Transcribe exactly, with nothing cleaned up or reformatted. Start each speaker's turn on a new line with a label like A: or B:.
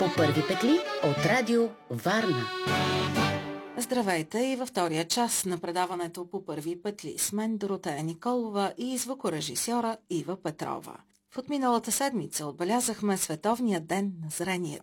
A: По първи петли от Радио Варна.
B: Здравейте и във втория час на предаването По първи петли с мен Доротея Николова и звукорежисьора Ива Петрова. В отминалата седмица отбелязахме Световния ден на зрението.